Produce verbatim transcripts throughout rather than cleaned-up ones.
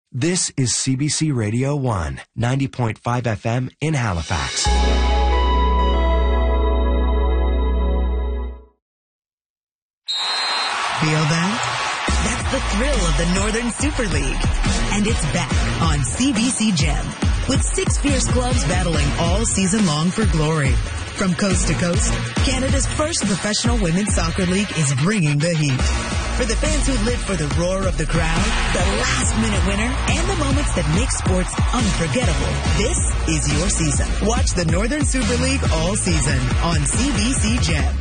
This is C B C Radio one, ninety point five F M in Halifax. Feel that? That's the thrill of the Northern Super League. And it's back on C B C Gem, with six fierce clubs battling all season long for glory. From coast to coast, Canada's first professional women's soccer league is bringing the heat. For the fans who live for the roar of the crowd, the last-minute winner, and the moments that make sports unforgettable, this is your season. Watch the Northern Super League all season on C B C Gem.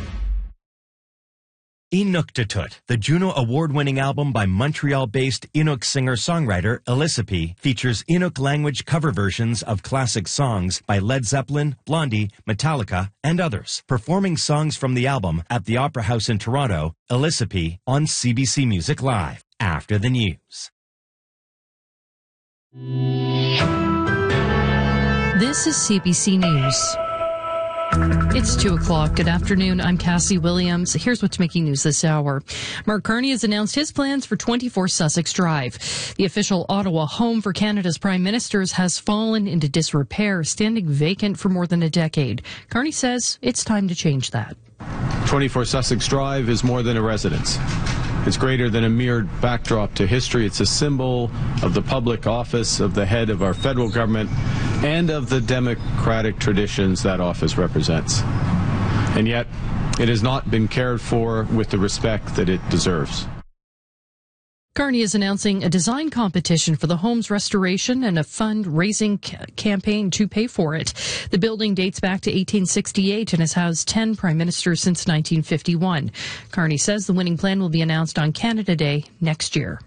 Inuktitut, the Juno Award-winning album by Montreal-based Inuk singer-songwriter Elisapie, features Inuk language cover versions of classic songs by Led Zeppelin, Blondie, Metallica, and others. Performing songs from the album at the Opera House in Toronto, Elisapie on C B C Music Live, after the news. This is C B C News. It's two o'clock. Good afternoon. I'm Cassie Williams. Here's what's making news this hour. Mark Carney has announced his plans for twenty-four Sussex Drive. The official Ottawa home for Canada's Prime Ministers has fallen into disrepair, standing vacant for more than a decade. Carney says it's time to change that. twenty-four Sussex Drive is more than a residence. It's greater than a mere backdrop to history. It's a symbol of the public office of the head of our federal government and of the democratic traditions that office represents. And yet, it has not been cared for with the respect that it deserves. Carney is announcing a design competition for the home's restoration and a fundraising ca- campaign to pay for it. The building dates back to eighteen sixty-eight and has housed ten prime ministers since nineteen fifty-one. Carney says the winning plan will be announced on Canada Day next year.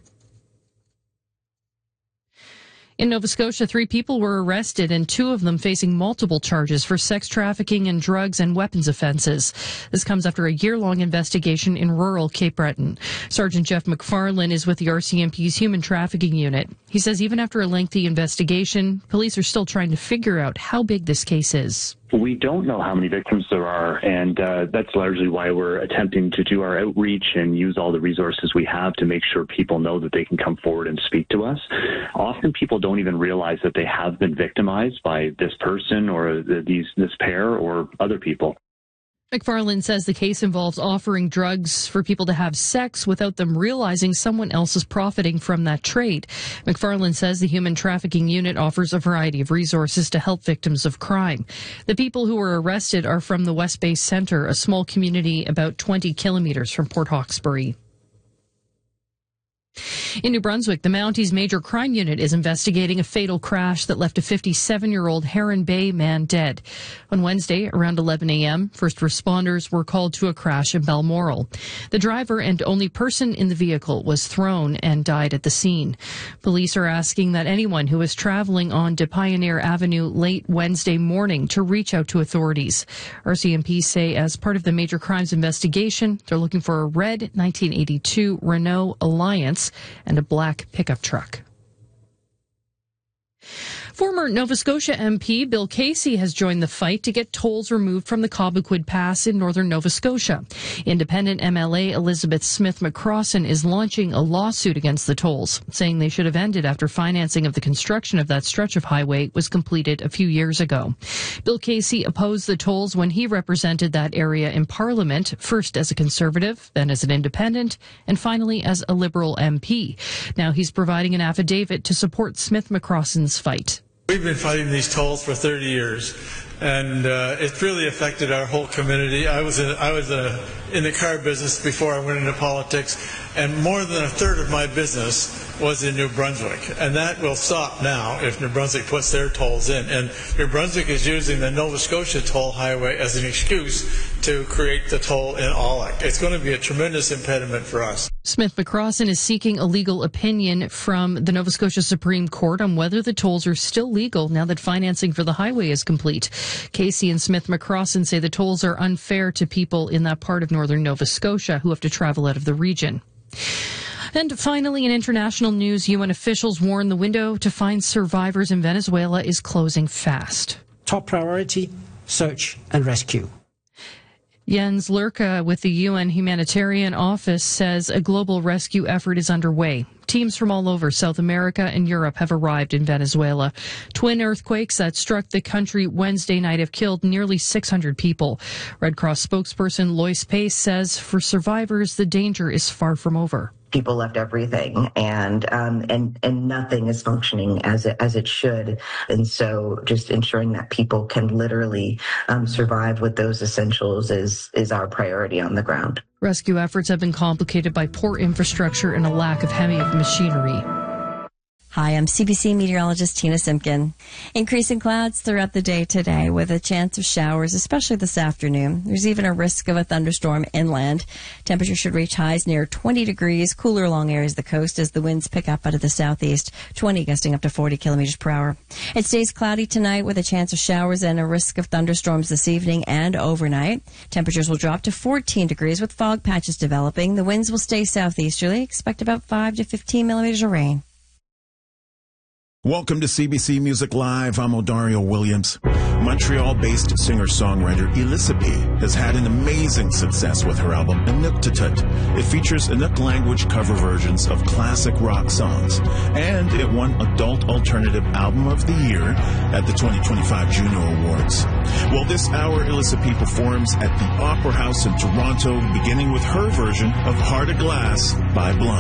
In Nova Scotia, three people were arrested and two of them facing multiple charges for sex trafficking and drugs and weapons offenses. This comes after a year-long investigation in rural Cape Breton. Sergeant Jeff McFarlane is with the R C M P's Human Trafficking Unit. He says even after a lengthy investigation, police are still trying to figure out how big this case is. We don't know how many victims there are, and uh, that's largely why we're attempting to do our outreach and use all the resources we have to make sure people know that they can come forward and speak to us. Often people don't even realize that they have been victimized by this person or the, these this pair or other people. McFarlane says the case involves offering drugs for people to have sex without them realizing someone else is profiting from that trade. McFarlane says the Human Trafficking Unit offers a variety of resources to help victims of crime. The people who were arrested are from the West Bay Centre, a small community about twenty kilometres from Port Hawkesbury. In New Brunswick, the Mounties Major Crime Unit is investigating a fatal crash that left a fifty-seven-year-old Heron Bay man dead. On Wednesday, around eleven a.m., first responders were called to a crash in Balmoral. The driver and only person in the vehicle was thrown and died at the scene. Police are asking that anyone who was traveling on De Pioneer Avenue late Wednesday morning to reach out to authorities. R C M P say as part of the major crimes investigation, they're looking for a red nineteen eighty-two Renault Alliance and a black pickup truck. Former Nova Scotia M P Bill Casey has joined the fight to get tolls removed from the Cobequid Pass in northern Nova Scotia. Independent M L A Elizabeth Smith-McCrossan is launching a lawsuit against the tolls, saying they should have ended after financing of the construction of that stretch of highway was completed a few years ago. Bill Casey opposed the tolls when he represented that area in Parliament, first as a Conservative, then as an Independent, and finally as a Liberal M P. Now he's providing an affidavit to support Smith-McCrossan's fight. We've been fighting these tolls for thirty years, and uh, it's really affected our whole community. I was in, I was uh, in the car business before I went into politics, and more than a third of my business was in New Brunswick, and that will stop now if New Brunswick puts their tolls in. And New Brunswick is using the Nova Scotia toll highway as an excuse to create the toll in Aullac. It's going to be a tremendous impediment for us. Smith-McCrossan is seeking a legal opinion from the Nova Scotia Supreme Court on whether the tolls are still legal now that financing for the highway is complete. Casey and Smith-McCrossan say the tolls are unfair to people in that part of northern Nova Scotia who have to travel out of the region. And finally, in international news, U N officials warn the window to find survivors in Venezuela is closing fast. Top priority, search and rescue. Jens Lurke with the U N Humanitarian Office says a global rescue effort is underway. Teams from all over South America and Europe have arrived in Venezuela. Twin earthquakes that struck the country Wednesday night have killed nearly six hundred people. Red Cross spokesperson Lois Pace says for survivors, the danger is far from over. People left everything, and um, and and nothing is functioning as it as it should. And so, just ensuring that people can literally um, survive with those essentials is is our priority on the ground. Rescue efforts have been complicated by poor infrastructure and a lack of heavy machinery. Hi, I'm C B C meteorologist Tina Simpkin. Increasing clouds throughout the day today with a chance of showers, especially this afternoon. There's even a risk of a thunderstorm inland. Temperature should reach highs near twenty degrees, cooler along areas of the coast as the winds pick up out of the southeast, twenty gusting up to forty kilometers per hour. It stays cloudy tonight with a chance of showers and a risk of thunderstorms this evening and overnight. Temperatures will drop to fourteen degrees with fog patches developing. The winds will stay southeasterly. Expect about five to fifteen millimeters of rain. Welcome to C B C Music Live. I'm Odario Williams. Montreal-based singer-songwriter Elissa P has had an amazing success with her album Inuktitut. It features Inuk language cover versions of classic rock songs, and it won Adult Alternative Album of the Year at the twenty twenty-five Juno Awards. Well, this hour, Elissa P performs at the Opera House in Toronto, beginning with her version of Heart of Glass by Blind.